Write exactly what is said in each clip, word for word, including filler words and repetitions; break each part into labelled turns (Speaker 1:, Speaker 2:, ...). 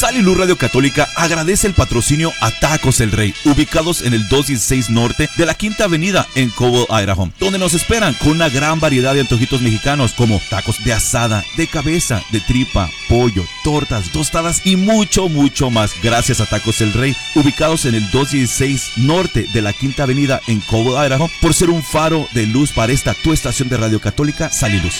Speaker 1: Sal y Luz Radio Católica agradece el patrocinio a Tacos El Rey, ubicados en el doscientos dieciséis Norte de la Quinta Avenida en Cobble, Idaho, donde nos esperan con una gran variedad de antojitos mexicanos como tacos de asada, de cabeza, de tripa, pollo, tortas, tostadas y mucho, mucho más. Gracias a Tacos El Rey, ubicados en el doscientos dieciséis Norte de la Quinta Avenida en Cobble, Idaho, por ser un faro de luz para esta tu estación de Radio Católica, Sal y Luz.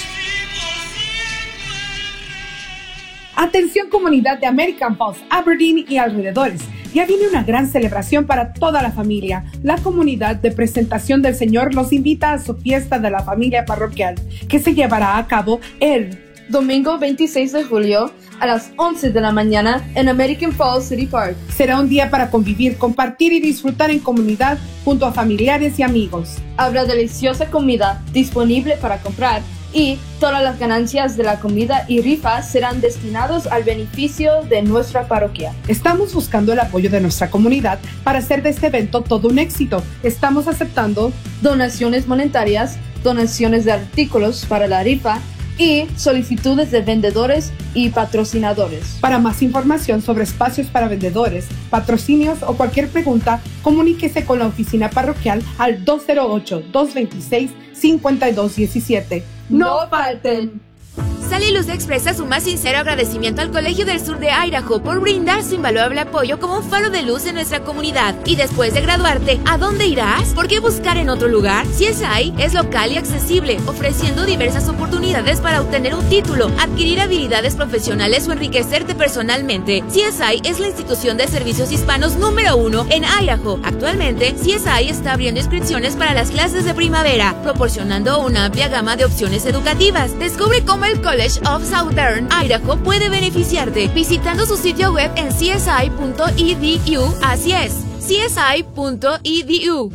Speaker 2: Atención comunidad de American Falls, Aberdeen y alrededores. Ya viene una gran celebración para toda la familia. La comunidad de Presentación del Señor los invita a su fiesta de la familia parroquial, que se llevará a cabo el
Speaker 3: domingo veintiséis de julio a las once de la mañana en American Falls City Park.
Speaker 2: Será un día para convivir, compartir y disfrutar en comunidad junto a familiares y amigos.
Speaker 3: Habrá deliciosa comida disponible para comprar y todas las ganancias de la comida y rifas serán destinados al beneficio de nuestra parroquia.
Speaker 2: Estamos buscando el apoyo de nuestra comunidad para hacer de este evento todo un éxito. Estamos aceptando
Speaker 3: donaciones monetarias, donaciones de artículos para la rifa y solicitudes de vendedores y patrocinadores.
Speaker 2: Para más información sobre espacios para vendedores, patrocinios o cualquier pregunta, comuníquese con la oficina parroquial al dos cero ocho, dos dos seis, cinco dos uno siete.
Speaker 3: ¡No falten!
Speaker 4: Sal y Luz expresa su más sincero agradecimiento al Colegio del Sur de Idaho por brindar su invaluable apoyo como un faro de luz en nuestra comunidad. Y después de graduarte, ¿a dónde irás? ¿Por qué buscar en otro lugar? C S I es local y accesible, ofreciendo diversas oportunidades para obtener un título, adquirir habilidades profesionales o enriquecerte personalmente. C S I es la institución de servicios hispanos número uno en Idaho. Actualmente, C S I está abriendo inscripciones para las clases de primavera, proporcionando una amplia gama de opciones educativas. Descubre cómo el College of Southern Idaho puede beneficiarte visitando su sitio web en c s i punto e d u. Así es, c s i punto e d u.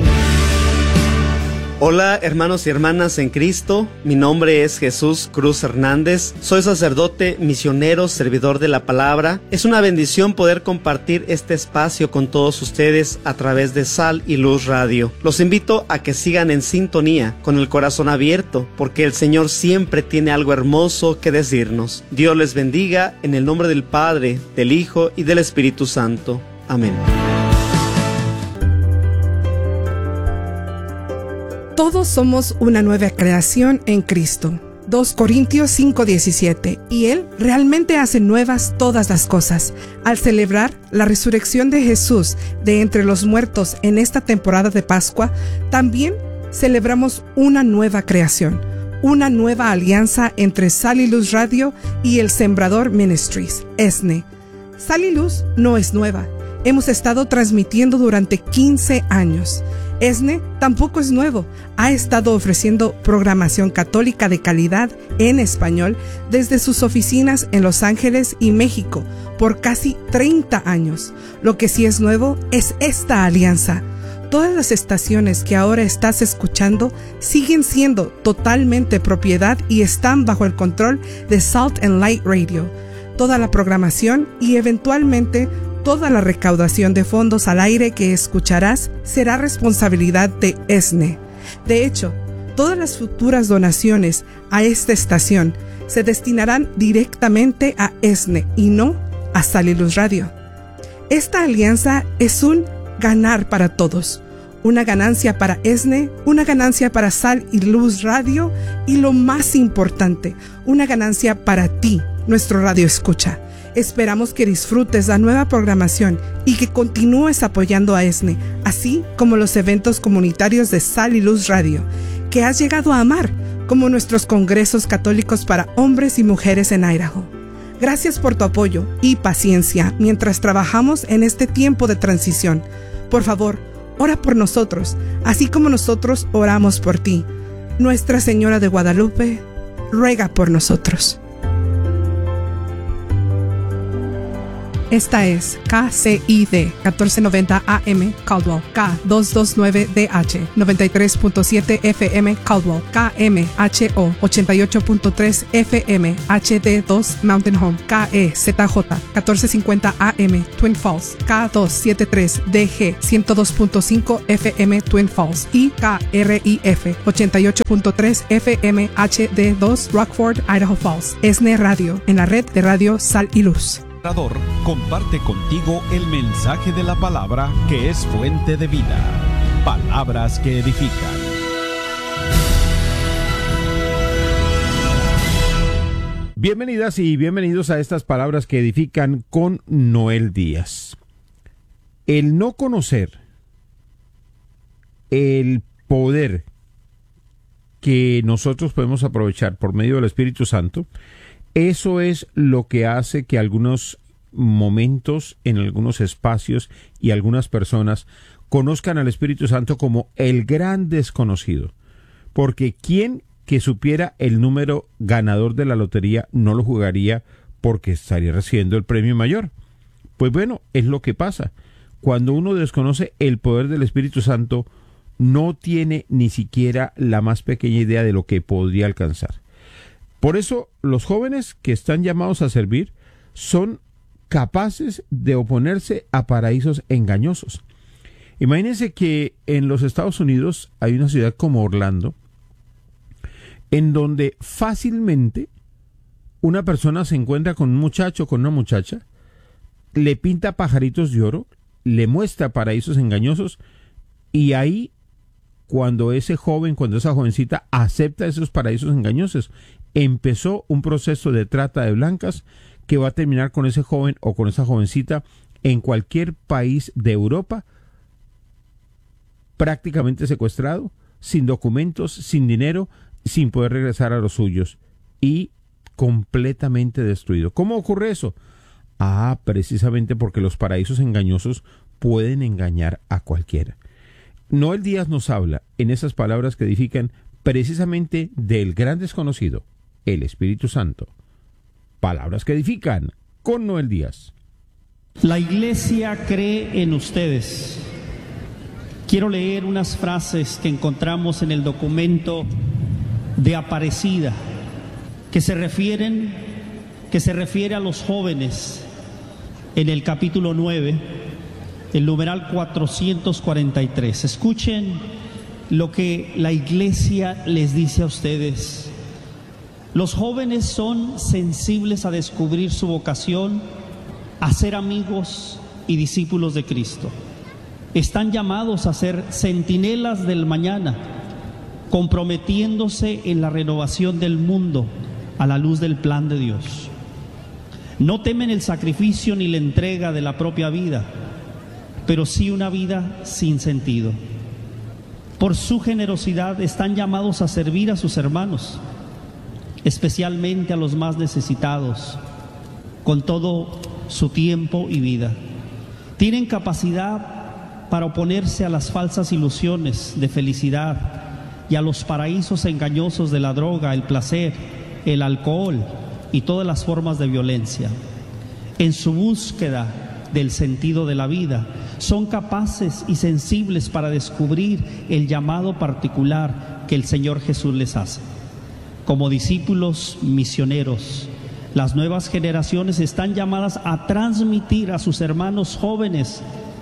Speaker 5: Hola hermanos y hermanas en Cristo, mi nombre es Jesús Cruz Hernández, soy sacerdote, misionero, servidor de la palabra. Es una bendición poder compartir este espacio con todos ustedes a través de Sal y Luz Radio. Los invito a que sigan en sintonía, con el corazón abierto, porque el Señor siempre tiene algo hermoso que decirnos. Dios les bendiga en el nombre del Padre, del Hijo y del Espíritu Santo. Amén.
Speaker 2: Todos somos una nueva creación en Cristo. dos Corintios cinco diecisiete. Y Él realmente hace nuevas todas las cosas. Al celebrar la resurrección de Jesús de entre los muertos en esta temporada de Pascua, también celebramos una nueva creación, una nueva alianza entre Sal y Luz Radio y el Sembrador Ministries, E S N E. Sal y Luz no es nueva. Hemos estado transmitiendo durante quince años. E S N E tampoco es nuevo, ha estado ofreciendo programación católica de calidad en español desde sus oficinas en Los Ángeles y México por casi treinta años. Lo que sí es nuevo es esta alianza. Todas las estaciones que ahora estás escuchando siguen siendo totalmente propiedad y están bajo el control de Salt and Light Radio. Toda la programación y eventualmente toda la recaudación de fondos al aire que escucharás será responsabilidad de E S N E. De hecho, todas las futuras donaciones a esta estación se destinarán directamente a E S N E y no a Sal y Luz Radio. Esta alianza es un ganar para todos. Una ganancia para E S N E, una ganancia para Sal y Luz Radio y lo más importante, una ganancia para ti, nuestro radio escucha. Esperamos que disfrutes la nueva programación y que continúes apoyando a E S N E, así como los eventos comunitarios de Sal y Luz Radio, que has llegado a amar, como nuestros congresos católicos para hombres y mujeres en Idaho. Gracias por tu apoyo y paciencia mientras trabajamos en este tiempo de transición. Por favor, ora por nosotros, así como nosotros oramos por ti. Nuestra Señora de Guadalupe, ruega por nosotros. Esta es K C I D catorce noventa A M Caldwell, K doscientos veintinueve D H noventa y tres punto siete F M Caldwell, K M H O ochenta y ocho punto tres F M H D dos Mountain Home, K E Z J catorce cincuenta A M Twin Falls, K doscientos setenta y tres D G ciento dos punto cinco F M Twin Falls y K R I F ochenta y ocho punto tres F M H D dos Rockford, Idaho Falls. E S N E Radio en la red de Radio Sal y Luz.
Speaker 6: comparte contigo el mensaje de la palabra que es fuente de vida. Palabras que edifican.
Speaker 7: Bienvenidas y bienvenidos a estas palabras que edifican con Noel Díaz. El no conocer el poder que nosotros podemos aprovechar por medio del Espíritu Santo, eso es lo que hace que algunos momentos, en algunos espacios y algunas personas conozcan al Espíritu Santo como el gran desconocido. Porque ¿quién que supiera el número ganador de la lotería no lo jugaría porque estaría recibiendo el premio mayor? Pues bueno, es lo que pasa. Cuando uno desconoce el poder del Espíritu Santo, no tiene ni siquiera la más pequeña idea de lo que podría alcanzar. Por eso, los jóvenes que están llamados a servir son capaces de oponerse a paraísos engañosos. Imagínense que en los Estados Unidos hay una ciudad como Orlando, en donde fácilmente una persona se encuentra con un muchacho, con una muchacha, le pinta pajaritos de oro, le muestra paraísos engañosos, y ahí, cuando ese joven, cuando esa jovencita acepta esos paraísos engañosos, empezó un proceso de trata de blancas que va a terminar con ese joven o con esa jovencita en cualquier país de Europa, prácticamente secuestrado, sin documentos, sin dinero, sin poder regresar a los suyos y completamente destruido. ¿Cómo ocurre eso? Ah, precisamente porque los paraísos engañosos pueden engañar a cualquiera. Noel Díaz nos habla en esas palabras que edifican precisamente del gran desconocido, el Espíritu Santo. Palabras que edifican con Noel Díaz.
Speaker 8: La iglesia cree en ustedes. Quiero leer unas frases que encontramos en el documento de Aparecida, que se refieren, que se refiere a los jóvenes en el capítulo nueve, el numeral cuatrocientos cuarenta y tres. Escuchen lo que la iglesia les dice a ustedes. Los jóvenes son sensibles a descubrir su vocación, a ser amigos y discípulos de Cristo. Están llamados a ser centinelas del mañana, comprometiéndose en la renovación del mundo a la luz del plan de Dios. No temen el sacrificio ni la entrega de la propia vida, pero sí una vida sin sentido. Por su generosidad están llamados a servir a sus hermanos, especialmente a los más necesitados, con todo su tiempo y vida. Tienen capacidad para oponerse a las falsas ilusiones de felicidad y a los paraísos engañosos de la droga, el placer, el alcohol y todas las formas de violencia. En su búsqueda del sentido de la vida, son capaces y sensibles para descubrir el llamado particular que el Señor Jesús les hace. Como discípulos misioneros, las nuevas generaciones están llamadas a transmitir a sus hermanos jóvenes,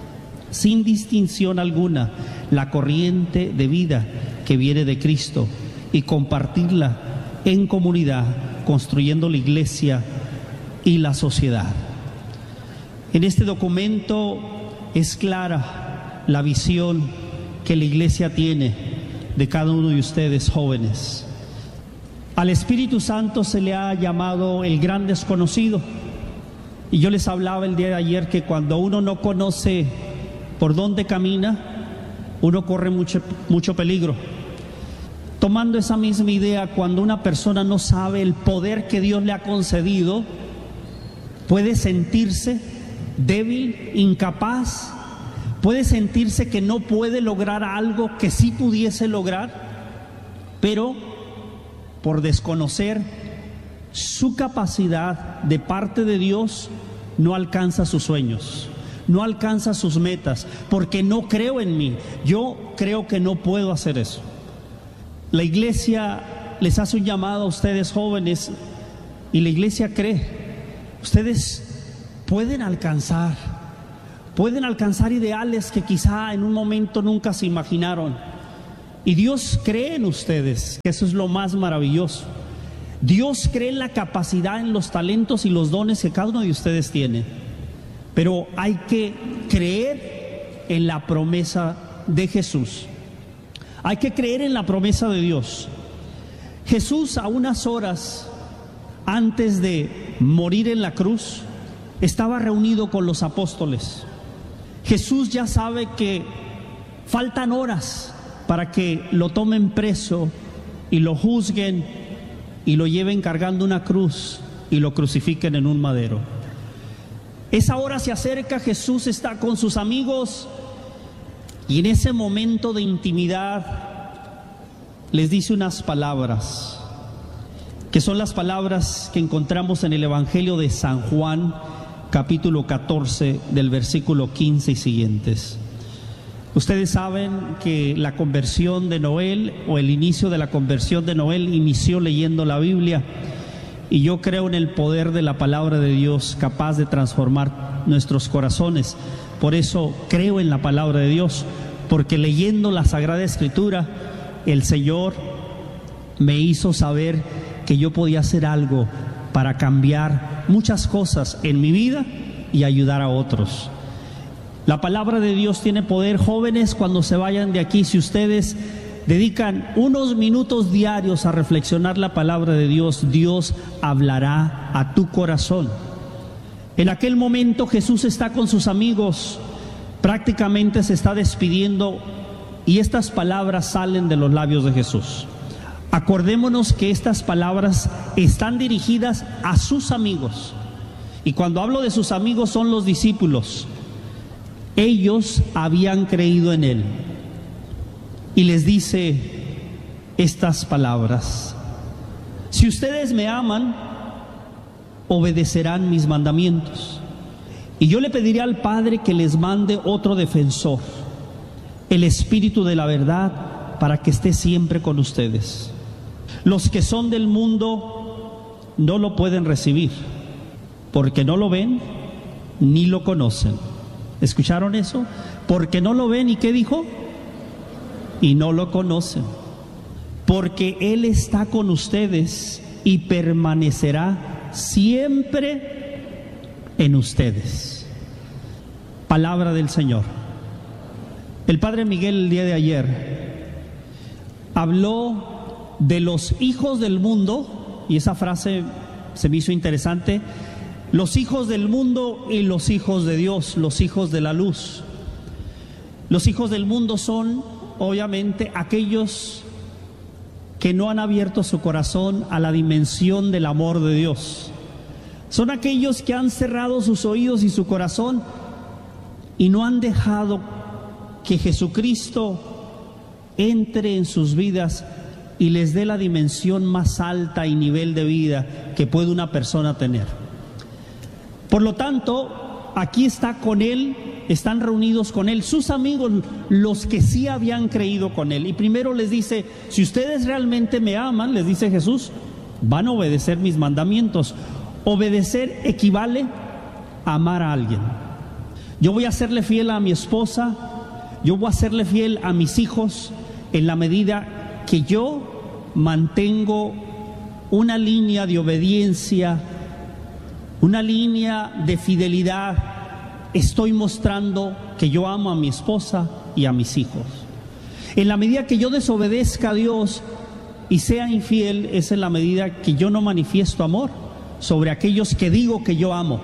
Speaker 8: sin distinción alguna, la corriente de vida que viene de Cristo y compartirla en comunidad, construyendo la iglesia y la sociedad. En este documento es clara la visión que la iglesia tiene de cada uno de ustedes jóvenes. Al Espíritu Santo se le ha llamado el gran desconocido. Y yo les hablaba el día de ayer que cuando uno no conoce por dónde camina, uno corre mucho, mucho peligro. Tomando esa misma idea, cuando una persona no sabe el poder que Dios le ha concedido, puede sentirse débil, incapaz, puede sentirse que no puede lograr algo que sí pudiese lograr, pero por desconocer su capacidad de parte de Dios, no alcanza sus sueños, no alcanza sus metas, porque no creo en mí, yo creo que no puedo hacer eso. La iglesia les hace un llamado a ustedes jóvenes y la iglesia cree, ustedes pueden alcanzar, pueden alcanzar ideales que quizá en un momento nunca se imaginaron. Y Dios cree en ustedes, que eso es lo más maravilloso. Dios cree en la capacidad, en los talentos y los dones que cada uno de ustedes tiene. Pero hay que creer en la promesa de Jesús. Hay que creer en la promesa de Dios. Jesús, a unas horas antes de morir en la cruz, estaba reunido con los apóstoles. Jesús ya sabe que faltan horas para que lo tomen preso y lo juzguen y lo lleven cargando una cruz y lo crucifiquen en un madero. Esa hora se acerca, Jesús está con sus amigos y en ese momento de intimidad les dice unas palabras, que son las palabras que encontramos en el Evangelio de San Juan, capítulo catorce, del versículo quince y siguientes. Ustedes saben que la conversión de Noel, o el inicio de la conversión de Noel, inició leyendo la Biblia, y yo creo en el poder de la palabra de Dios capaz de transformar nuestros corazones. Por eso creo en la palabra de Dios, porque leyendo la Sagrada Escritura, el Señor me hizo saber que yo podía hacer algo para cambiar muchas cosas en mi vida y ayudar a otros. La palabra de Dios tiene poder. Jóvenes, cuando se vayan de aquí, si ustedes dedican unos minutos diarios a reflexionar la palabra de Dios, Dios hablará a tu corazón. En aquel momento Jesús está con sus amigos, prácticamente se está despidiendo, y estas palabras salen de los labios de Jesús. Acordémonos que estas palabras están dirigidas a sus amigos, y cuando hablo de sus amigos son los discípulos. Ellos habían creído en Él, y les dice estas palabras: si ustedes me aman, obedecerán mis mandamientos, y yo le pediré al Padre que les mande otro defensor, el Espíritu de la verdad, para que esté siempre con ustedes. Los que son del mundo no lo pueden recibir, porque no lo ven ni lo conocen. ¿Escucharon eso? Porque no lo ven, ¿y qué dijo? Y no lo conocen, porque Él está con ustedes y permanecerá siempre en ustedes. Palabra del Señor. El Padre Miguel el día de ayer habló de los hijos del mundo, y esa frase se me hizo interesante: los hijos del mundo y los hijos de Dios, los hijos de la luz. Los hijos del mundo son, obviamente, aquellos que no han abierto su corazón a la dimensión del amor de Dios. Son aquellos que han cerrado sus oídos y su corazón y no han dejado que Jesucristo entre en sus vidas y les dé la dimensión más alta y nivel de vida que puede una persona tener. Por lo tanto, aquí está con Él, están reunidos con Él sus amigos, los que sí habían creído con Él. Y primero les dice: si ustedes realmente me aman, les dice Jesús, van a obedecer mis mandamientos. Obedecer equivale a amar a alguien. Yo voy a serle fiel a mi esposa, yo voy a serle fiel a mis hijos en la medida que yo mantengo una línea de obediencia, una línea de fidelidad. Estoy mostrando que yo amo a mi esposa y a mis hijos. En la medida que yo desobedezca a Dios y sea infiel, es en la medida que yo no manifiesto amor sobre aquellos que digo que yo amo.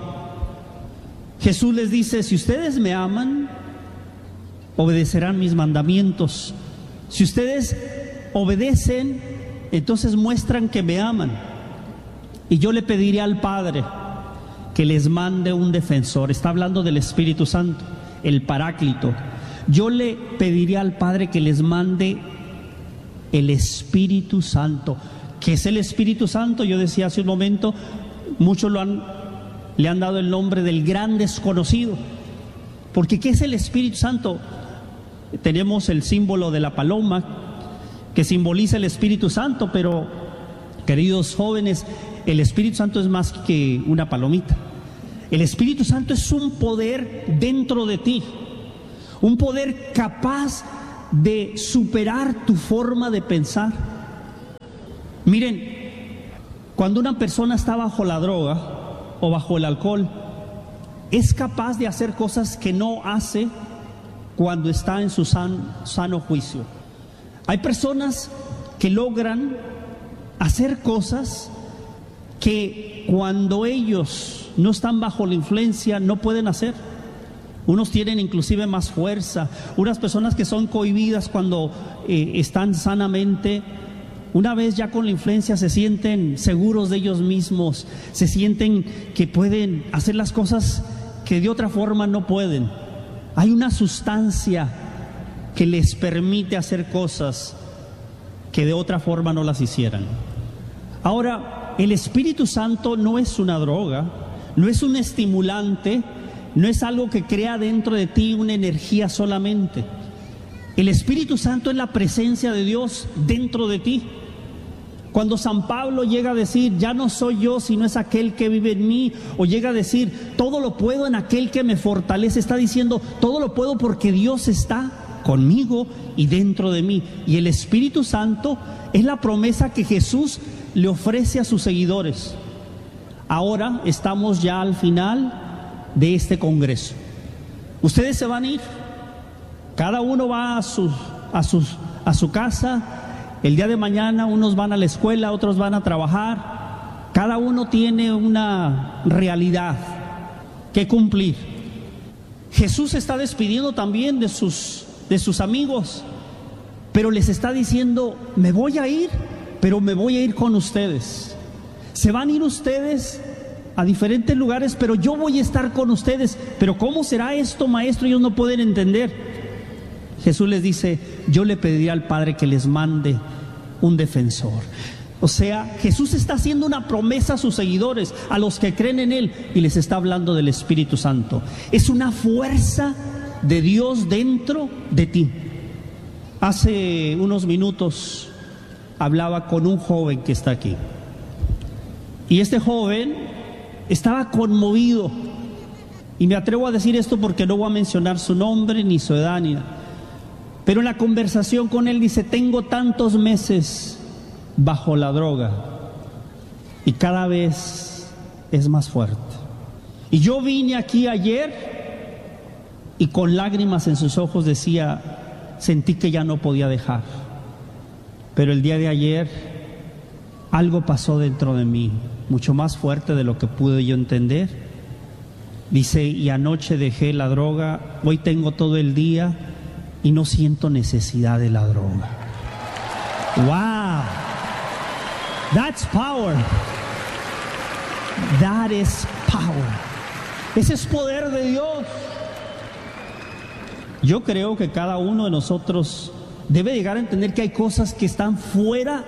Speaker 8: Jesús les dice: si ustedes me aman, obedecerán mis mandamientos. Si ustedes obedecen, entonces muestran que me aman. Y yo le pediré al Padre que les mande un defensor. Está hablando del Espíritu Santo, el Paráclito. Yo le pediré al Padre que les mande el Espíritu Santo. ¿Qué es el Espíritu Santo? Yo decía hace un momento, muchos lo han, le han dado el nombre del gran desconocido. Porque ¿qué es el Espíritu Santo? Tenemos el símbolo de la paloma, que simboliza el Espíritu Santo, pero, queridos jóvenes, el Espíritu Santo es más que una palomita. El Espíritu Santo es un poder dentro de ti, un poder capaz de superar tu forma de pensar. Miren, Cuando una persona está bajo la droga o bajo el alcohol, es capaz de hacer cosas que no hace cuando está en su san, sano juicio. Hay personas que logran hacer cosas que cuando ellos no están bajo la influencia no pueden hacer. Unos tienen inclusive más fuerza. Unas personas que son cohibidas cuando eh, están sanamente, una vez ya con la influencia se sienten seguros de ellos mismos, se sienten que pueden hacer las cosas que de otra forma no pueden. Hay una sustancia que les permite hacer cosas que de otra forma no las hicieran. Ahora, el Espíritu Santo no es una droga, no es un estimulante, no es algo que crea dentro de ti una energía solamente. El Espíritu Santo es la presencia de Dios dentro de ti. Cuando San Pablo llega a decir, ya no soy yo, sino es aquel que vive en mí, o llega a decir, todo lo puedo en aquel que me fortalece, está diciendo, todo lo puedo porque Dios está conmigo y dentro de mí. Y el Espíritu Santo es la promesa que Jesús le ofrece a sus seguidores. Ahora estamos ya al final de este congreso. Ustedes se van a ir, cada uno va a su, a sus, a su casa. El día de mañana unos van a la escuela, otros van a trabajar. Cada uno tiene una realidad que cumplir. Jesús está despidiendo también de sus, de sus amigos, pero les está diciendo, me voy a ir, pero me voy a ir con ustedes. Se van a ir ustedes a diferentes lugares, pero yo voy a estar con ustedes. Pero ¿cómo será esto, maestro? Ellos no pueden entender. Jesús les dice, yo le pediré al Padre que les mande un defensor. O sea, Jesús está haciendo una promesa a sus seguidores, a los que creen en Él, y les está hablando del Espíritu Santo. Es una fuerza de Dios dentro de ti. Hace unos minutos hablaba con un joven que está aquí. Y este joven estaba conmovido. Y me atrevo a decir esto porque no voy a mencionar su nombre, ni su edad, ni nada. Pero en la conversación con él dice, tengo tantos meses bajo la droga y cada vez es más fuerte. Y yo vine aquí ayer y con lágrimas en sus ojos decía, sentí que ya no podía dejar. Pero el día de ayer algo pasó dentro de mí, mucho más fuerte de lo que pude yo entender. Dice, y anoche dejé la droga, hoy tengo todo el día y no siento necesidad de la droga. Wow, that's power. That is power. Ese es poder de Dios. Yo creo que cada uno de nosotros debe llegar a entender que hay cosas que están fuera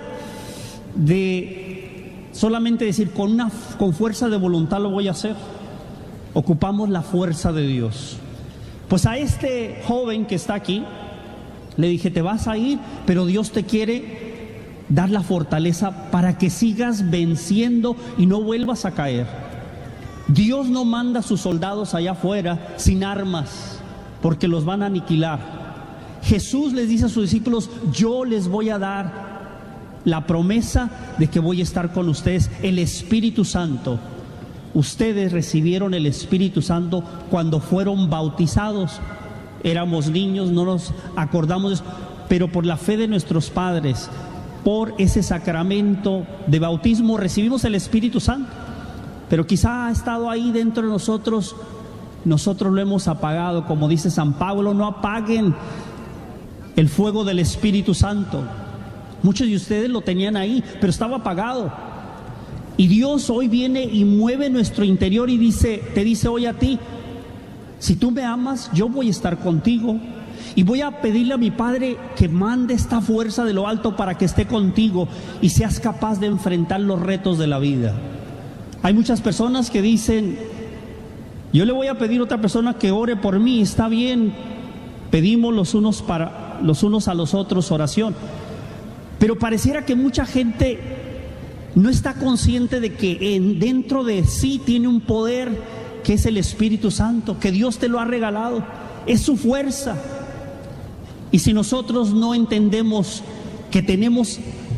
Speaker 8: de solamente decir con una con fuerza de voluntad lo voy a hacer. Ocupamos la fuerza de Dios. Pues a este joven que está aquí le dije, te vas a ir, pero Dios te quiere dar la fortaleza para que sigas venciendo y no vuelvas a caer. Dios no manda a sus soldados allá afuera sin armas, porque los van a aniquilar. Jesús les dice a sus discípulos, yo les voy a dar la promesa de que voy a estar con ustedes, el Espíritu Santo. Ustedes recibieron el Espíritu Santo cuando fueron bautizados. Éramos niños, no nos acordamos de eso, pero por la fe de nuestros padres, por ese sacramento de bautismo recibimos el Espíritu Santo. Pero quizá ha estado ahí dentro de nosotros, nosotros lo hemos apagado. Como dice San Pablo, no apaguen el fuego del Espíritu Santo. Muchos de ustedes lo tenían ahí, pero estaba apagado. Y Dios hoy viene y mueve nuestro interior y dice, te dice hoy a ti, si tú me amas, yo voy a estar contigo. Y voy a pedirle a mi Padre que mande esta fuerza de lo alto para que esté contigo y seas capaz de enfrentar los retos de la vida. Hay muchas personas que dicen, yo le voy a pedir a otra persona que ore por mí, está bien, pedimos los unos, para, los unos a los otros oración. Pero pareciera que mucha gente no está consciente de que en, dentro de sí tiene un poder que es el Espíritu Santo, que Dios te lo ha regalado, es su fuerza. Y si nosotros no entendemos que tenemos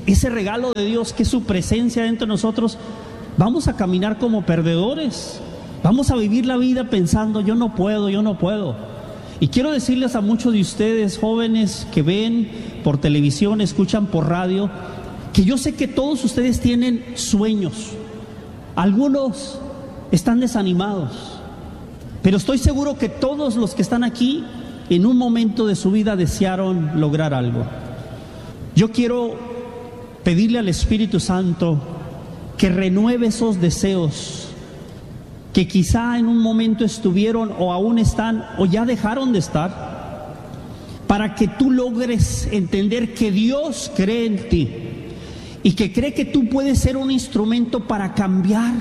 Speaker 8: ese regalo de Dios que es su presencia dentro de nosotros, vamos a caminar como perdedores. Vamos a vivir la vida pensando, yo no puedo, yo no puedo. Y quiero decirles a muchos de ustedes, jóvenes que ven por televisión, escuchan por radio, que yo sé que todos ustedes tienen sueños. Algunos están desanimados, pero estoy seguro que todos los que están aquí en un momento de su vida desearon lograr algo. Yo quiero pedirle al Espíritu Santo que renueve esos deseos que quizá en un momento estuvieron o aún están o ya dejaron de estar, para que tú logres entender que Dios cree en ti y que cree que tú puedes ser un instrumento para cambiar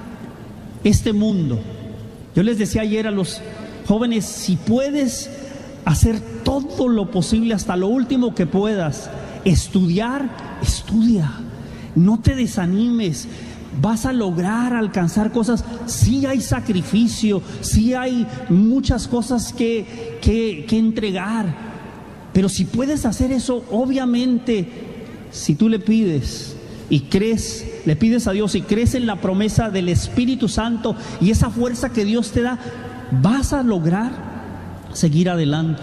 Speaker 8: este mundo. Yo les decía ayer a los jóvenes, si puedes hacer todo lo posible hasta lo último que puedas, estudiar, estudia, no te desanimes. Vas a lograr alcanzar cosas. Sí hay sacrificio, sí hay muchas cosas que, que, que entregar, pero si puedes hacer eso, obviamente, si tú le pides y crees, le pides a Dios y crees en la promesa del Espíritu Santo y esa fuerza que Dios te da, vas a lograr seguir adelante.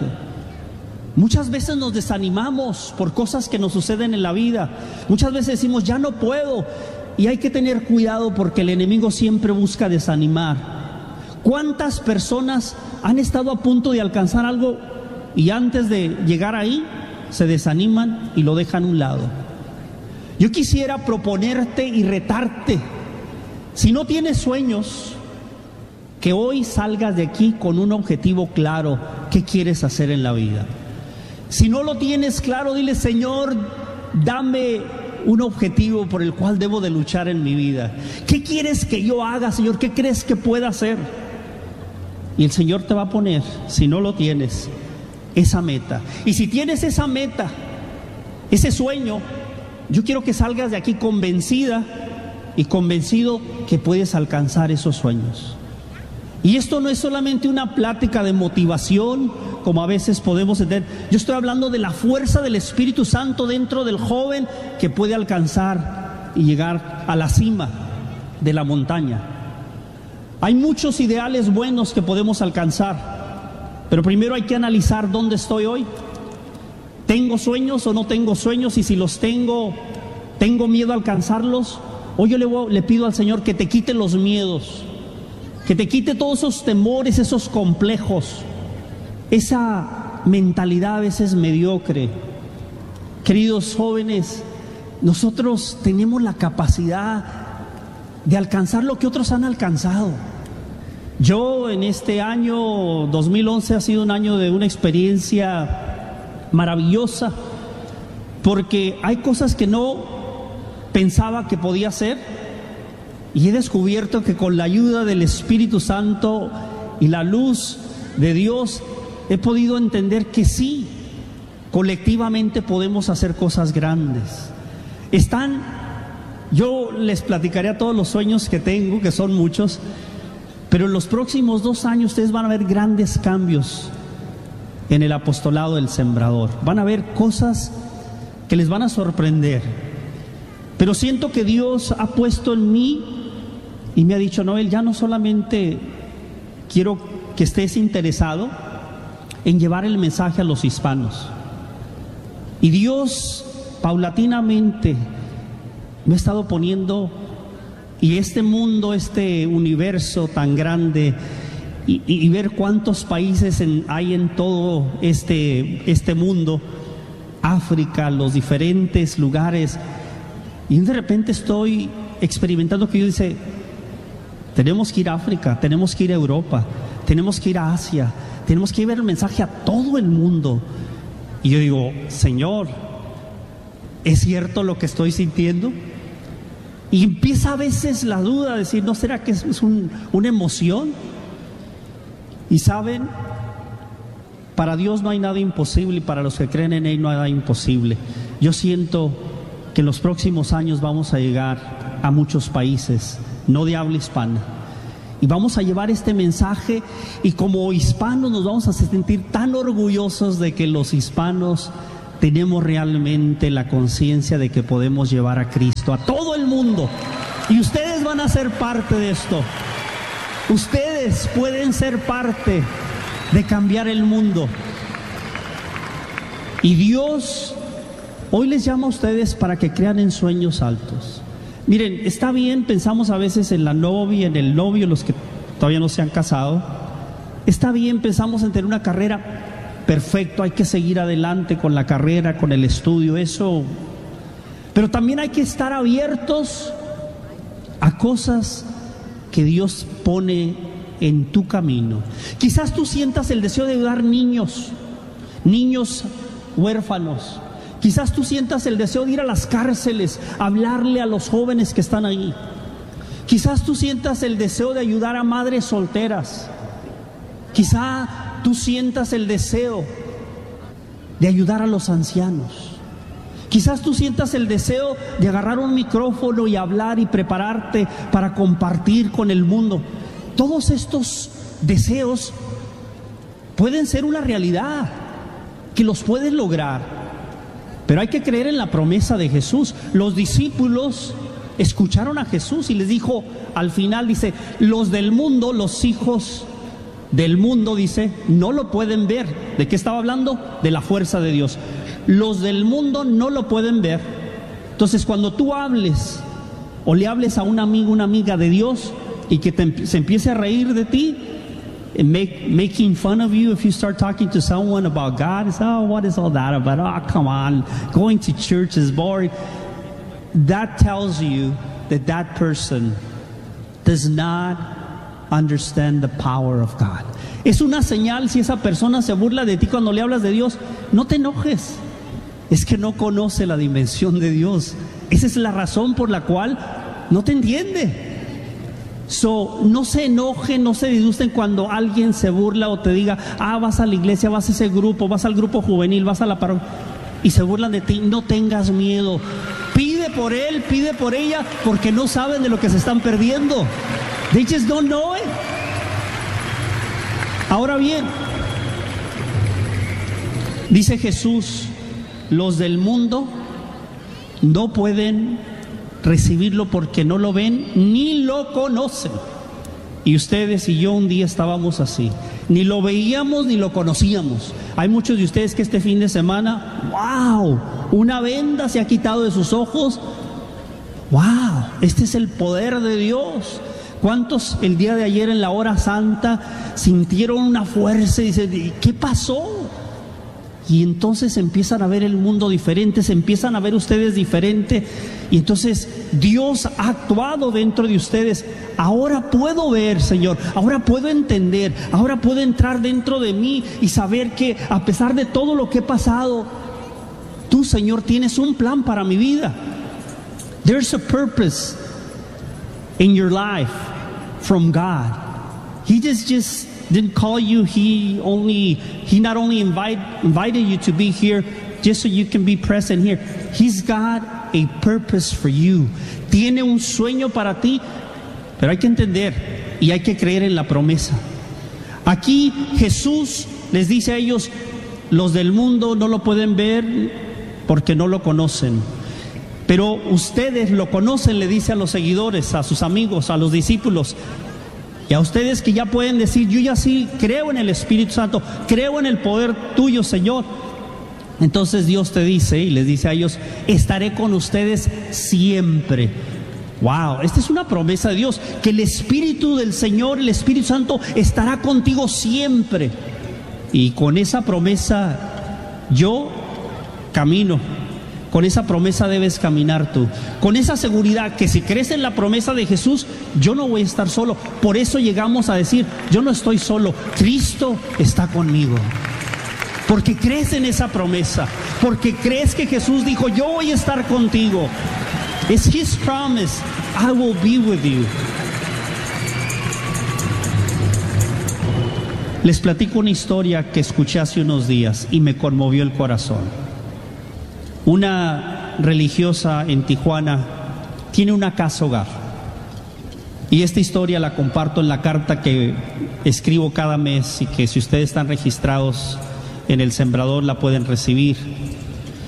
Speaker 8: Muchas veces nos desanimamos por cosas que nos suceden en la vida. Muchas veces decimos, ya no puedo. Y hay que tener cuidado porque el enemigo siempre busca desanimar. ¿Cuántas personas han estado a punto de alcanzar algo y antes de llegar ahí se desaniman y lo dejan a un lado? Yo quisiera proponerte y retarte, si no tienes sueños, que hoy salgas de aquí con un objetivo claro. ¿Qué quieres hacer en la vida? Si no lo tienes claro, dile, Señor, dame un objetivo por el cual debo de luchar en mi vida. ¿Qué quieres que yo haga, Señor? ¿Qué crees que pueda hacer? Y el Señor te va a poner, si no lo tienes, esa meta. Y si tienes esa meta, ese sueño, yo quiero que salgas de aquí convencida y convencido que puedes alcanzar esos sueños. Y esto no es solamente una plática de motivación, como a veces podemos entender. Yo estoy hablando de la fuerza del Espíritu Santo dentro del joven que puede alcanzar y llegar a la cima de la montaña. Hay muchos ideales buenos que podemos alcanzar, pero primero hay que analizar dónde estoy hoy. ¿Tengo sueños o no tengo sueños? Y si los tengo, ¿tengo miedo a alcanzarlos? Hoy yo le, voy, le pido al Señor que te quite los miedos, que te quite todos esos temores, esos complejos, esa mentalidad a veces mediocre. Queridos jóvenes, nosotros tenemos la capacidad de alcanzar lo que otros han alcanzado. Yo en este año dos mil once ha sido un año de una experiencia maravillosa, porque hay cosas que no pensaba que podía hacer, y he descubierto que con la ayuda del Espíritu Santo y la luz de Dios he podido entender que sí, colectivamente podemos hacer cosas grandes. Están, yo les platicaré a todos los sueños que tengo, que son muchos, pero en los próximos dos años ustedes van a ver grandes cambios en el apostolado del Sembrador. Van a ver cosas que les van a sorprender. Pero siento que Dios ha puesto en mí y me ha dicho, Noel, ya no solamente quiero que estés interesado en llevar el mensaje a los hispanos. Y Dios paulatinamente me ha estado poniendo, y este mundo, este universo tan grande, y, y, y ver cuántos países en, hay en todo este, este mundo, África, los diferentes lugares, y de repente estoy experimentando que Dios dice, tenemos que ir a África, tenemos que ir a Europa, tenemos que ir a Asia, tenemos que llevar el mensaje a todo el mundo. Y yo digo, Señor, ¿es cierto lo que estoy sintiendo? Y empieza a veces la duda de decir, ¿no será que es un, una emoción? Y saben, para Dios no hay nada imposible, y para los que creen en Él no hay nada imposible. Yo siento que en los próximos años vamos a llegar a muchos países, no de habla hispana, y vamos a llevar este mensaje, y como hispanos nos vamos a sentir tan orgullosos de que los hispanos tenemos realmente la conciencia de que podemos llevar a Cristo a todo el mundo. Y ustedes van a ser parte de esto. Ustedes pueden ser parte de cambiar el mundo. Y Dios hoy les llama a ustedes para que crean en sueños altos. Miren, está bien, pensamos a veces en la novia, en el novio, los que todavía no se han casado. Está bien, pensamos en tener una carrera. Perfecto, hay que seguir adelante con la carrera, con el estudio, eso. Pero también hay que estar abiertos a cosas que Dios pone en tu camino. Quizás tú sientas el deseo de ayudar niños, niños huérfanos. Quizás tú sientas el deseo de ir a las cárceles, hablarle a los jóvenes que están ahí. Quizás tú sientas el deseo de ayudar a madres solteras. Quizás tú sientas el deseo de ayudar a los ancianos. Quizás tú sientas el deseo de agarrar un micrófono y hablar y prepararte para compartir con el mundo. Todos estos deseos pueden ser una realidad, que los puedes lograr, pero hay que creer en la promesa de Jesús. Los discípulos escucharon a Jesús y les dijo, al final dice, los del mundo, los hijos del mundo, dice, no lo pueden ver. ¿De qué estaba hablando? De la fuerza de Dios. Los del mundo no lo pueden ver. Entonces, cuando tú hables o le hables a un amigo, una amiga de Dios, y que te, se empiece a reír de ti, make, making fun of you, if you start talking to someone about God, it's, oh, what is all that about? Oh, come on, going to church is boring. That tells you that that person does not understand the power of God. Es una señal. Si esa persona se burla de ti cuando le hablas de Dios, no te enojes. Es que no conoce la dimensión de Dios. Esa es la razón por la cual no te entiende. So, no se enojen, no se disgusten cuando alguien se burla o te diga, ah, vas a la iglesia, vas a ese grupo, vas al grupo juvenil, vas a la parroquia, y se burlan de ti. No tengas miedo. Pide por él, pide por ella, porque no saben de lo que se están perdiendo. They just don't know it. Ahora bien, dice Jesús, los del mundo no pueden recibirlo porque no lo ven ni lo conocen. Y ustedes y yo un día estábamos así. Ni lo veíamos ni lo conocíamos. Hay muchos de ustedes que este fin de semana, wow, una venda se ha quitado de sus ojos. Wow, este es el poder de Dios. ¿Cuántos el día de ayer en la hora santa sintieron una fuerza y dicen, ¿qué pasó? Y entonces empiezan a ver el mundo diferente, se empiezan a ver ustedes diferente, y entonces Dios ha actuado dentro de ustedes. Ahora puedo ver, Señor, ahora puedo entender, ahora puedo entrar dentro de mí y saber que a pesar de todo lo que he pasado, tú, Señor, tienes un plan para mi vida. There's a purpose in your life from God. He just just didn't call you. He only he not only invite, invited you to be here just so you can be present here. He's got a purpose for you. Tiene un sueño para ti, pero hay que entender y hay que creer en la promesa. Aquí Jesús les dice a ellos, los del mundo no lo pueden ver porque no lo conocen, pero ustedes lo conocen, le dice a los seguidores, a sus amigos, a los discípulos. Y a ustedes que ya pueden decir, yo ya sí creo en el Espíritu Santo, creo en el poder tuyo, Señor. Entonces Dios te dice y les dice a ellos, estaré con ustedes siempre. Wow, esta es una promesa de Dios, que el Espíritu del Señor, el Espíritu Santo, estará contigo siempre. Y con esa promesa yo camino. Con esa promesa debes caminar tú. Con esa seguridad que si crees en la promesa de Jesús, yo no voy a estar solo. Por eso llegamos a decir, yo no estoy solo, Cristo está conmigo. Porque crees en esa promesa. Porque crees que Jesús dijo, yo voy a estar contigo. It's His promise, I will be with you. Les platico una historia que escuché hace unos días y me conmovió el corazón. Una religiosa en Tijuana tiene una casa hogar. Y esta historia la comparto en la carta que escribo cada mes y que si ustedes están registrados en el Sembrador la pueden recibir.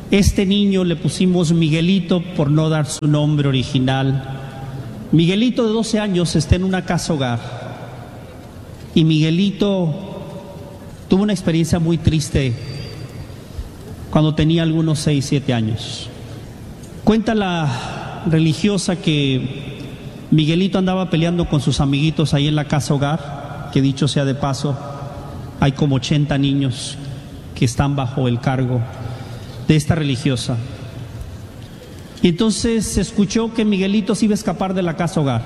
Speaker 8: Este niño le pusimos Miguelito por no dar su nombre original. Miguelito, de doce años, está en una casa hogar. Y Miguelito tuvo una experiencia muy triste cuando tenía algunos seis, siete años. Cuenta la religiosa que Miguelito andaba peleando con sus amiguitos ahí en la casa hogar, que dicho sea de paso, hay como ochenta niños que están bajo el cargo de esta religiosa. Y entonces se escuchó que Miguelito se iba a escapar de la casa hogar.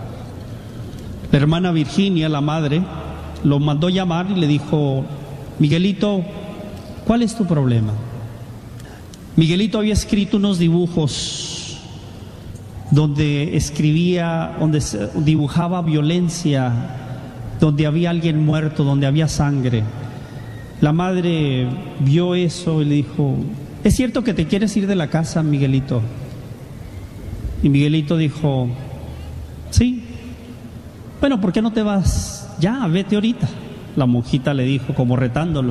Speaker 8: La hermana Virginia, la madre, lo mandó llamar y le dijo: Miguelito, ¿cuál es tu problema? Miguelito había escrito unos dibujos donde escribía, donde dibujaba violencia, donde había alguien muerto, donde había sangre. La madre vio eso y le dijo: ¿es cierto que te quieres ir de la casa, Miguelito? Y Miguelito dijo: sí. Bueno, ¿por qué no te vas ya? Vete ahorita. La monjita le dijo, como retándolo.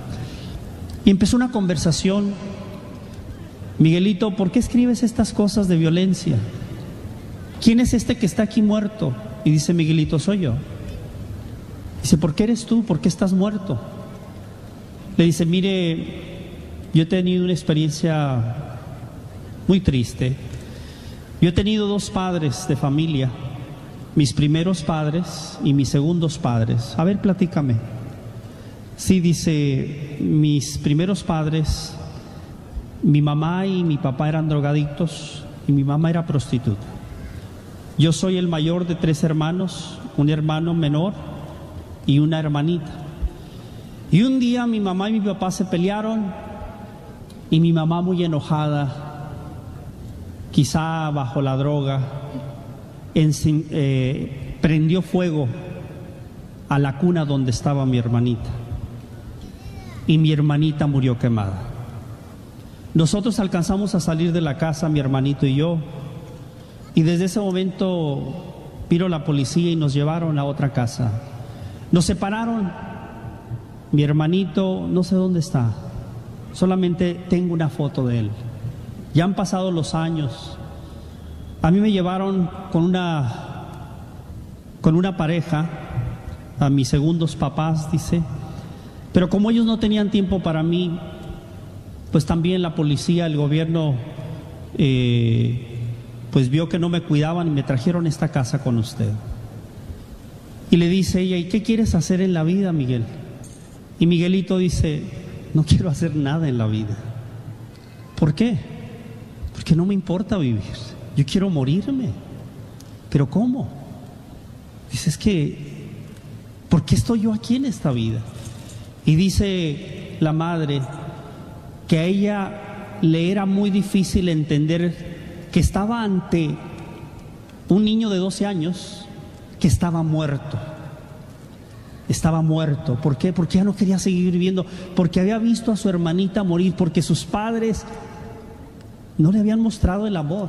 Speaker 8: Y empezó una conversación. Miguelito, ¿por qué escribes estas cosas de violencia? ¿Quién es este que está aquí muerto? Y dice Miguelito: soy yo. Dice: ¿por qué eres tú? ¿Por qué estás muerto? Le dice: mire, yo he tenido una experiencia muy triste. Yo he tenido dos padres de familia, mis primeros padres y mis segundos padres. A ver, platícame. Sí, dice, mis primeros padres, mi mamá y mi papá eran drogadictos y mi mamá era prostituta. Yo soy el mayor de tres hermanos, un hermano menor y una hermanita. Y un día mi mamá y mi papá se pelearon y mi mamá, muy enojada, quizá bajo la droga, en, eh, prendió fuego a la cuna donde estaba mi hermanita. Y mi hermanita murió quemada. Nosotros alcanzamos a salir de la casa, mi hermanito y yo, y desde ese momento vino la policía y nos llevaron a otra casa. Nos separaron. Mi hermanito, no sé dónde está, solamente tengo una foto de él. Ya han pasado los años. A mí me llevaron con una, con una pareja, a mis segundos papás, dice, pero como ellos no tenían tiempo para mí, pues también la policía, el gobierno, eh, pues vio que no me cuidaban y me trajeron a esta casa con usted. Y le dice ella: ¿y qué quieres hacer en la vida, Miguel? Y Miguelito dice: no quiero hacer nada en la vida. ¿Por qué? Porque no me importa vivir. Yo quiero morirme. ¿Pero cómo? Dice: es que, ¿por qué estoy yo aquí en esta vida? Y dice la madre que a ella le era muy difícil entender que estaba ante un niño de doce años que estaba muerto. Estaba muerto. ¿Por qué? Porque ya no quería seguir viviendo, porque había visto a su hermanita morir, porque sus padres no le habían mostrado el amor.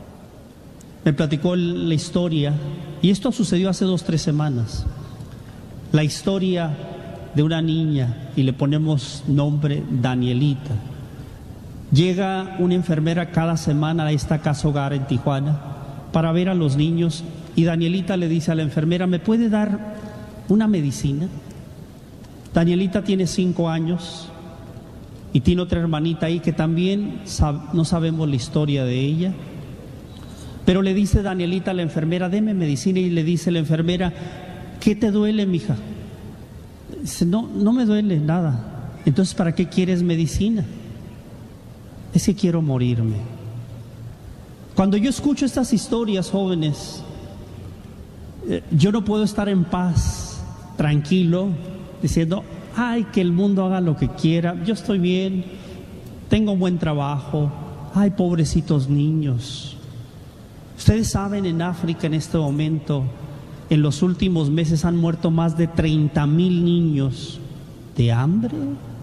Speaker 8: Me platicó la historia, y esto sucedió hace dos, tres semanas. La historia de una niña, y le ponemos nombre Danielita. Llega una enfermera cada semana a esta casa hogar en Tijuana para ver a los niños, y Danielita le dice a la enfermera: ¿me puede dar una medicina? Danielita tiene cinco años y tiene otra hermanita ahí que también sab- no sabemos la historia de ella. Pero le dice Danielita a la enfermera: deme medicina. Y le dice la enfermera: ¿qué te duele, mija? Dice: no, no me duele nada. Entonces, ¿para qué quieres medicina? Es que quiero morirme. Cuando yo escucho estas historias, jóvenes, eh, yo no puedo estar en paz, tranquilo, diciendo: ay, que el mundo haga lo que quiera, yo estoy bien, tengo un buen trabajo, ay, pobrecitos niños. Ustedes saben, en África en este momento, en los últimos meses han muerto más de treinta mil niños de hambre.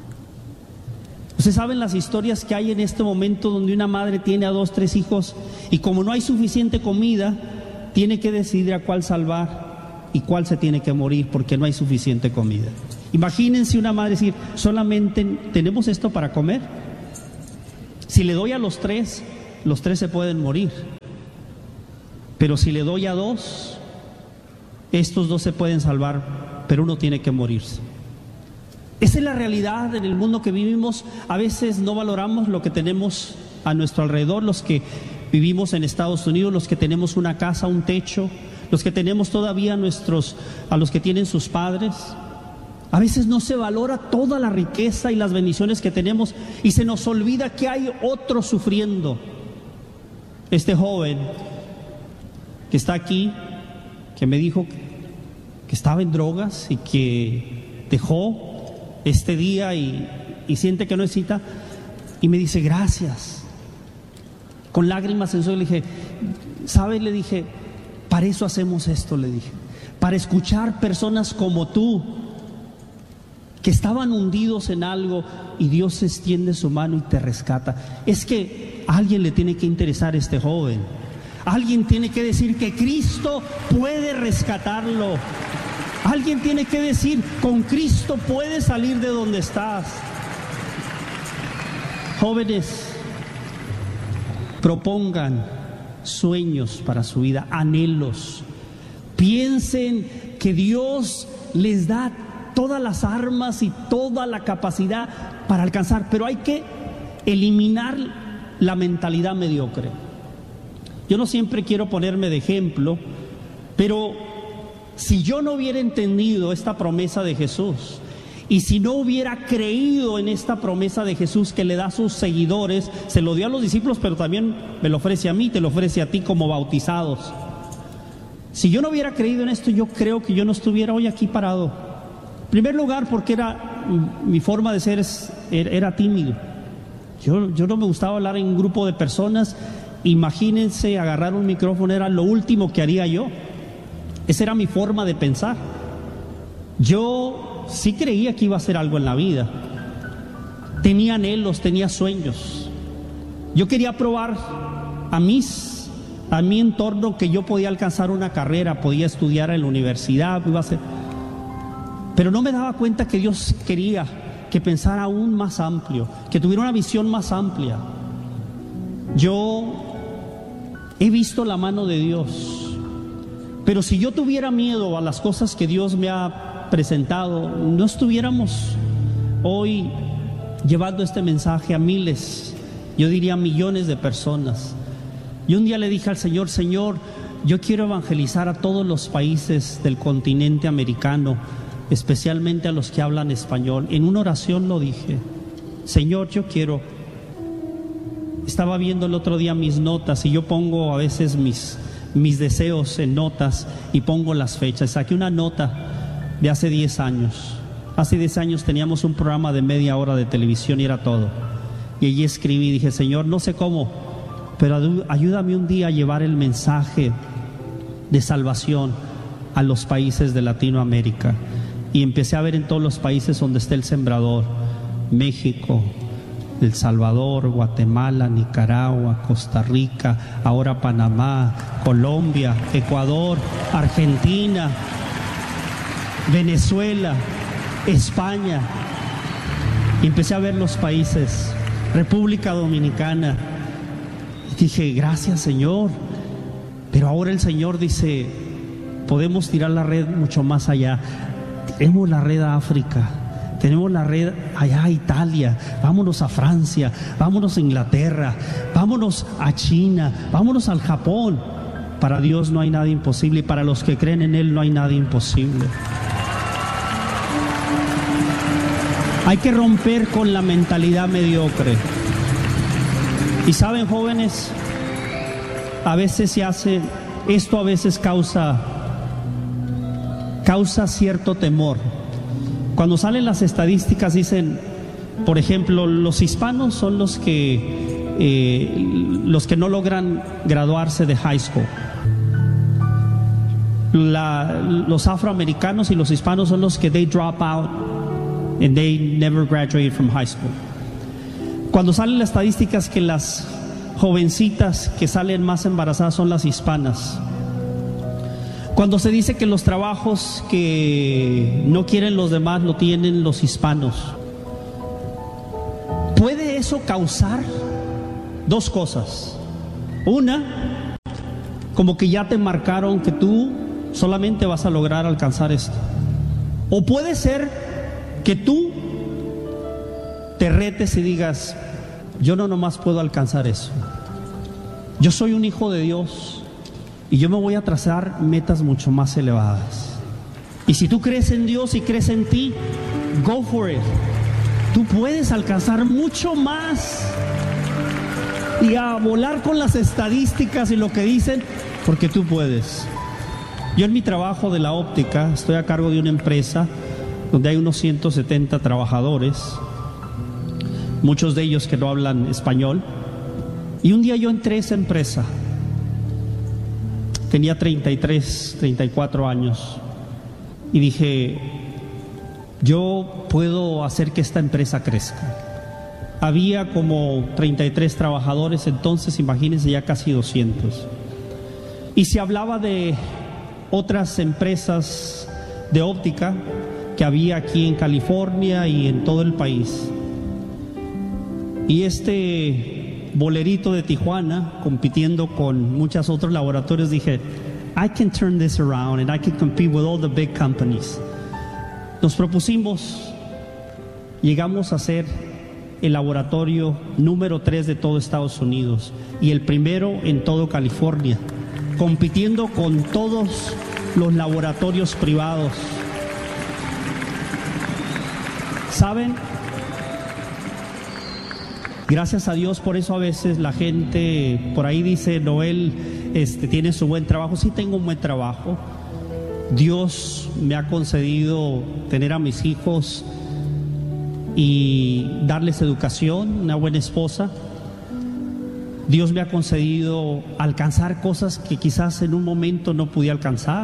Speaker 8: Ustedes saben las historias que hay en este momento donde una madre tiene a dos, tres hijos y como no hay suficiente comida, tiene que decidir a cuál salvar y cuál se tiene que morir porque no hay suficiente comida. Imagínense una madre decir: solamente tenemos esto para comer. Si le doy a los tres, los tres se pueden morir. Pero si le doy a dos, estos dos se pueden salvar, pero uno tiene que morirse. Esa es la realidad en el mundo que vivimos. A veces no valoramos lo que tenemos a nuestro alrededor, los que vivimos en Estados Unidos, los que tenemos una casa, un techo, los que tenemos todavía nuestros, a los que tienen sus padres. A veces no se valora toda la riqueza y las bendiciones que tenemos y se nos olvida que hay otros sufriendo. Este joven que está aquí, que me dijo que estaba en drogas y que dejó este día y, y siente que no necesita, y me dice gracias, con lágrimas en su ojos. Le dije, ¿sabes? Le dije, para eso hacemos esto, le dije, para escuchar personas como tú que estaban hundidos en algo y Dios extiende su mano y te rescata. Es que a alguien le tiene que interesar a este joven, alguien tiene que decir que Cristo puede rescatarlo. Alguien tiene que decir, con Cristo puedes salir de donde estás. Jóvenes, propongan sueños para su vida, anhelos. Piensen que Dios les da todas las armas y toda la capacidad para alcanzar, pero hay que eliminar la mentalidad mediocre. Yo no siempre quiero ponerme de ejemplo, pero si yo no hubiera entendido esta promesa de Jesús y si no hubiera creído en esta promesa de Jesús que le da a sus seguidores, se lo dio a los discípulos, pero también me lo ofrece a mí, te lo ofrece a ti como bautizados. Si yo no hubiera creído en esto, yo creo que yo no estuviera hoy aquí parado. En primer lugar, porque era mi forma de ser es, era, era tímido. Yo, yo no me gustaba hablar en un grupo de personas. Imagínense, agarrar un micrófono era lo último que haría yo. Esa era mi forma de pensar. Yo sí creía que iba a hacer algo en la vida. Tenía anhelos, tenía sueños. Yo quería probar a mis, a mi entorno que yo podía alcanzar una carrera, podía estudiar en la universidad, iba a hacer. Pero no me daba cuenta que Dios quería que pensara aún más amplio, que tuviera una visión más amplia. Yo he visto la mano de Dios. Pero si yo tuviera miedo a las cosas que Dios me ha presentado, no estuviéramos hoy llevando este mensaje a miles, yo diría millones de personas. Y un día le dije al Señor, Señor, yo quiero evangelizar a todos los países del continente americano, especialmente a los que hablan español. En una oración lo dije, Señor, yo quiero. Estaba viendo el otro día mis notas y yo pongo a veces mis... mis deseos en notas y pongo las fechas. Saqué una nota de hace diez años. Hace diez años teníamos un programa de media hora de televisión y era todo. Y allí escribí, dije, Señor, no sé cómo, pero ayúdame un día a llevar el mensaje de salvación a los países de Latinoamérica. Y empecé a ver en todos los países donde está el sembrador: México, El Salvador, Guatemala, Nicaragua, Costa Rica, ahora Panamá, Colombia, Ecuador, Argentina, Venezuela, España. Y empecé a ver los países, República Dominicana. Y dije, gracias, Señor. Pero ahora el Señor dice, podemos tirar la red mucho más allá. Tiremos la red a África. Tenemos la red allá a Italia, vámonos a Francia, vámonos a Inglaterra, vámonos a China, vámonos al Japón. Para Dios no hay nada imposible y para los que creen en Él no hay nada imposible. Hay que romper con la mentalidad mediocre. Y saben, jóvenes, a veces se hace, esto a veces causa, causa cierto temor. Cuando salen las estadísticas dicen, por ejemplo, los hispanos son los que eh, los que no logran graduarse de high school. La, los afroamericanos y los hispanos son los que they drop out and they never graduated from high school. Cuando salen las estadísticas que las jovencitas que salen más embarazadas son las hispanas. Cuando se dice que los trabajos que no quieren los demás lo tienen los hispanos. ¿Puede eso causar dos cosas. Una, como que ya te marcaron que tú solamente vas a lograr alcanzar esto. O puede ser que tú te retes y digas, yo no nomás puedo alcanzar eso. Yo soy un hijo de Dios y yo me voy a trazar metas mucho más elevadas. Y si tú crees en Dios y crees en ti, go for it. Tú puedes alcanzar mucho más y a volar con las estadísticas y lo que dicen, porque tú puedes. Yo en mi trabajo de la óptica estoy a cargo de una empresa donde hay unos ciento setenta trabajadores, muchos de ellos que no hablan español. Y un día yo entré a esa empresa, tenía treinta y tres, treinta y cuatro años, y dije, yo puedo hacer que esta empresa crezca. Había como treinta y tres trabajadores, entonces imagínense ya casi doscientos. Y se hablaba de otras empresas de óptica que había aquí en California y en todo el país. Y este bolerito de Tijuana, compitiendo con muchos otros laboratorios, dije, I can turn this around and I can compete with all the big companies. Nos propusimos, llegamos a ser el laboratorio número tres de todo Estados Unidos y el primero en todo California, compitiendo con todos los laboratorios privados. ¿Saben? Gracias a Dios, por eso a veces la gente por ahí dice, Noel, este, tiene su buen trabajo. Sí, tengo un buen trabajo. Dios me ha concedido tener a mis hijos y darles educación, una buena esposa. Dios me ha concedido alcanzar cosas que quizás en un momento no pude alcanzar.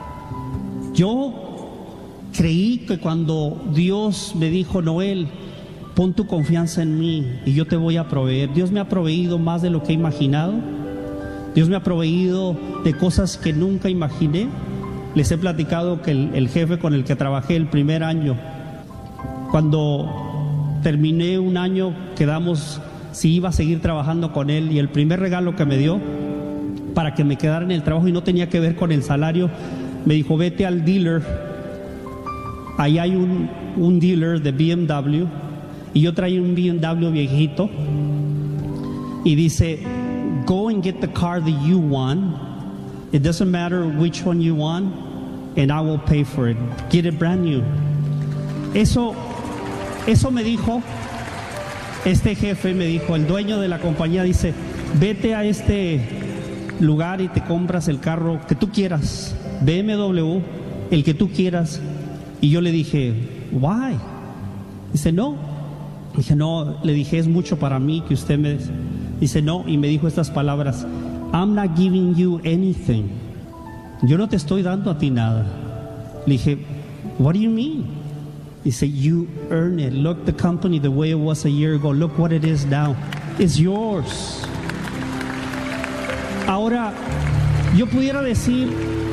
Speaker 8: Yo creí que cuando Dios me dijo, Noel, pon tu confianza en mí y yo te voy a proveer. Dios me ha proveído más de lo que he imaginado. Dios me ha proveído de cosas que nunca imaginé. Les he platicado que el, el jefe con el que trabajé el primer año, cuando terminé un año, quedamos si iba a seguir trabajando con él, y el primer regalo que me dio para que me quedara en el trabajo y no tenía que ver con el salario, me dijo, vete al dealer, ahí hay un, un dealer de B M W, y yo traía un B M W viejito, y dice, go and get the car that you want, it doesn't matter which one you want, and I will pay for it, get it brand new. Eso, eso me dijo este jefe, me dijo, el dueño de la compañía, dice, vete a este lugar y te compras el carro que tú quieras, B M W, el que tú quieras. Y yo le dije, why? Dice, no. Dije, no, le dije, es mucho para mí que usted me... Dice, no, y me dijo estas palabras, I'm not giving you anything. Yo no te estoy dando a ti nada. Le dije, what do you mean? Dice, you earn it. Look the company the way it was a year ago. Look what it is now. It's yours. Ahora, yo pudiera decir,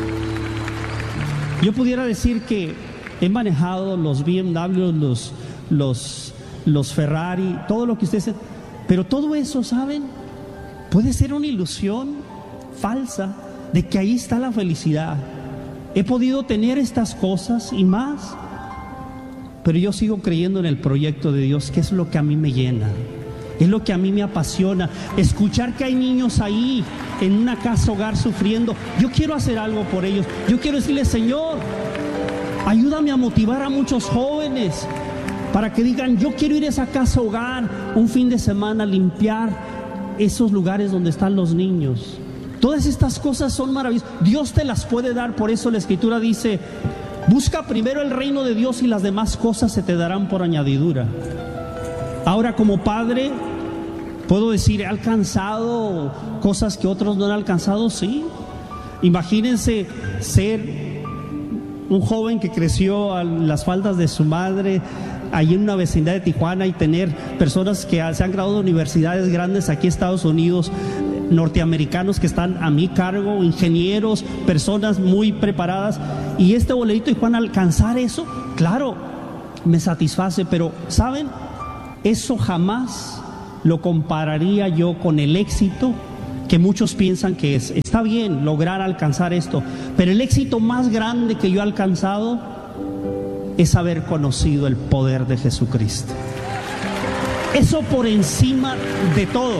Speaker 8: yo pudiera decir que he manejado los B M W, los, los, los Ferrari, todo lo que ustedes... Pero todo eso, ¿saben? Puede ser una ilusión falsa de que ahí está la felicidad. He podido tener estas cosas y más, pero yo sigo creyendo en el proyecto de Dios, que es lo que a mí me llena, es lo que a mí me apasiona. Escuchar que hay niños ahí en una casa hogar sufriendo, yo quiero hacer algo por ellos. Yo quiero decirles, Señor, ayúdame a motivar a muchos jóvenes para que digan, yo quiero ir a esa casa hogar un fin de semana, limpiar esos lugares donde están los niños. Todas estas cosas son maravillosas. Dios te las puede dar. Por eso la Escritura dice, busca primero el reino de Dios y las demás cosas se te darán por añadidura. Ahora, como padre, puedo decir, he alcanzado cosas que otros no han alcanzado. Sí. Imagínense ser un joven que creció a las faldas de su madre, allí en una vecindad de Tijuana, y tener personas que se han graduado de universidades grandes aquí en Estados Unidos, norteamericanos que están a mi cargo, ingenieros, personas muy preparadas, y este bolerito de Tijuana, alcanzar eso, claro, me satisface. Pero ¿saben? Eso jamás lo compararía yo con el éxito que muchos piensan que es. Está bien lograr alcanzar esto, pero el éxito más grande que yo he alcanzado es haber conocido el poder de Jesucristo. Eso por encima de todo.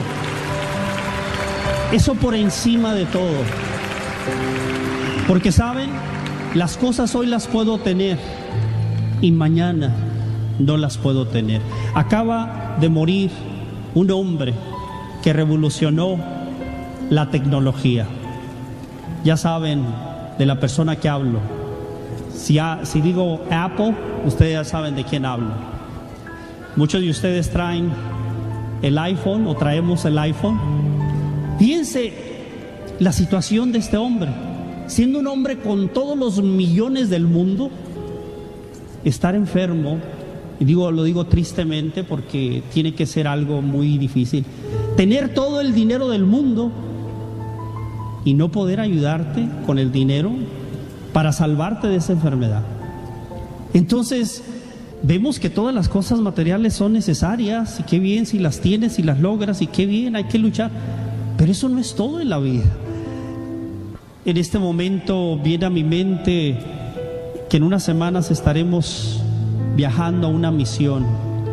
Speaker 8: Eso por encima de todo. Porque saben, las cosas hoy las puedo tener y mañana no las puedo tener. Acaba de morir un hombre que revolucionó la tecnología. Ya saben de la persona que hablo. Si, ha, si digo Apple, ustedes ya saben de quién hablo. Muchos de ustedes traen el iPhone o traemos el iPhone. Fíjense la situación de este hombre. Siendo un hombre con todos los millones del mundo, estar enfermo, y digo, lo digo tristemente porque tiene que ser algo muy difícil. Tener todo el dinero del mundo y no poder ayudarte con el dinero para salvarte de esa enfermedad. Entonces, vemos que todas las cosas materiales son necesarias, y qué bien si las tienes y las logras, y qué bien, hay que luchar. Pero eso no es todo en la vida. En este momento viene a mi mente que en unas semanas estaremos viajando a una misión.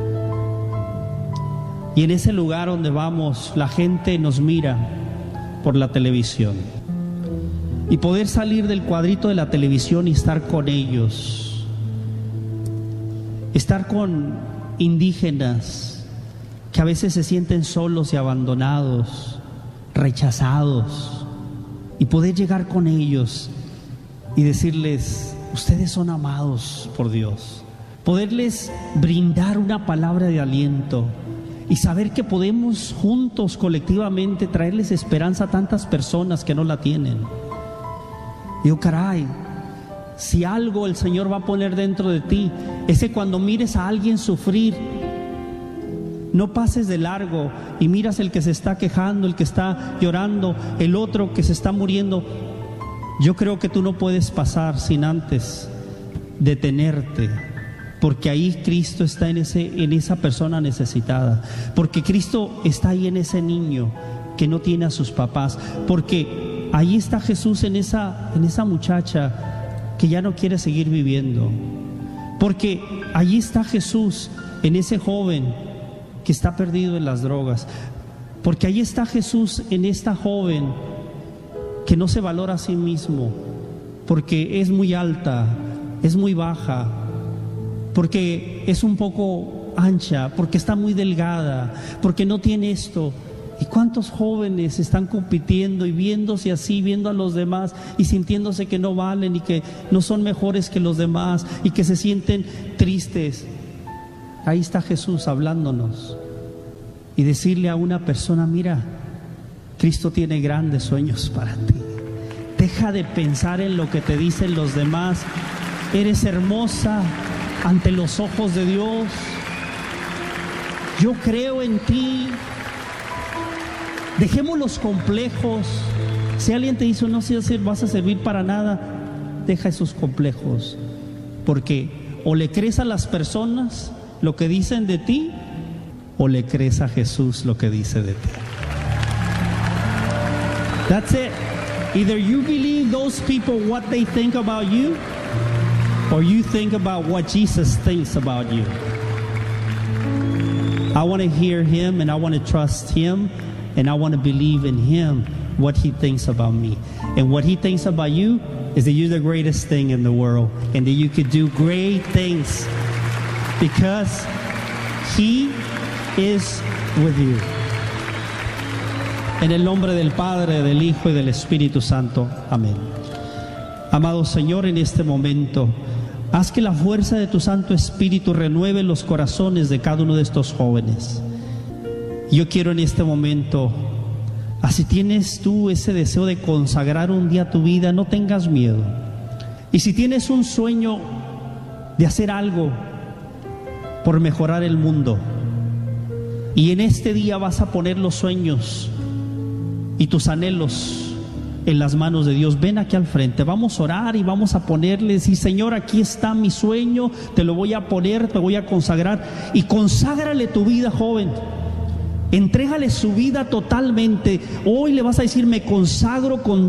Speaker 8: Y en ese lugar donde vamos, la gente nos mira por la televisión. Y poder salir del cuadrito de la televisión y estar con ellos. Estar con indígenas que a veces se sienten solos y abandonados, rechazados. Y poder llegar con ellos y decirles, ustedes son amados por Dios. Poderles brindar una palabra de aliento y saber que podemos juntos, colectivamente, traerles esperanza a tantas personas que no la tienen. Digo, caray, si algo el Señor va a poner dentro de ti, es que cuando mires a alguien sufrir, no pases de largo y miras el que se está quejando, el que está llorando, el otro que se está muriendo. Yo creo que tú no puedes pasar sin antes detenerte, porque ahí Cristo está en, ese, en esa persona necesitada, porque Cristo está ahí en ese niño que no tiene a sus papás, porque ahí está Jesús en esa, en esa muchacha que ya no quiere seguir viviendo, porque allí está Jesús en ese joven que está perdido en las drogas, porque ahí está Jesús en esta joven que no se valora a sí mismo, porque es muy alta, es muy baja, porque es un poco ancha, porque está muy delgada, porque no tiene esto. ¿Y cuántos jóvenes están compitiendo y viéndose así, viendo a los demás y sintiéndose que no valen y que no son mejores que los demás y que se sienten tristes? Ahí está Jesús hablándonos y decirle a una persona, mira, Cristo tiene grandes sueños para ti. Deja de pensar en lo que te dicen los demás. Eres hermosa ante los ojos de Dios. Yo creo en ti. Dejemos los complejos. Si alguien te dice no vas a servir para nada, deja esos complejos, porque o le crees a las personas lo que dicen de ti, o le crees a Jesús lo que dice de ti. That's it. Either you believe those people what they think about you, or you think about what Jesus thinks about you. I want to hear him, and I want to trust him, and I want to believe in him what he thinks about me. And what he thinks about you is that you're the greatest thing in the world, and that you could do great things because he is with you. En el nombre del Padre, del Hijo y del Espíritu Santo. Amén. Amado Señor, en este momento, haz que la fuerza de tu Santo Espíritu renueve los corazones de cada uno de estos jóvenes. Yo quiero en este momento, así tienes tú ese deseo de consagrar un día tu vida, no tengas miedo. Y si tienes un sueño de hacer algo por mejorar el mundo, y en este día vas a poner los sueños y tus anhelos en las manos de Dios, ven aquí al frente, vamos a orar y vamos a ponerle, decir, Señor, aquí está mi sueño, te lo voy a poner, te voy a consagrar. Y conságrale tu vida, joven, Entrégale su vida totalmente. Hoy le vas a decir, me consagro con